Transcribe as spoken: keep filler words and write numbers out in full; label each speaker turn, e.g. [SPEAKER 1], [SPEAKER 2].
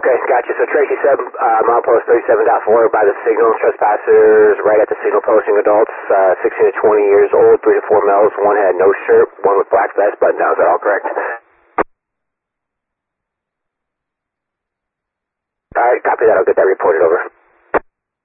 [SPEAKER 1] Okay, gotcha. So Tracy said, uh, milepost thirty-seven point four by the signal, trespassers right at the signal posting, adults, uh, sixteen to twenty years old, three to four males, one had no shirt, one with black vest button down. Is that all correct? Alright, copy that. I'll get that reported over.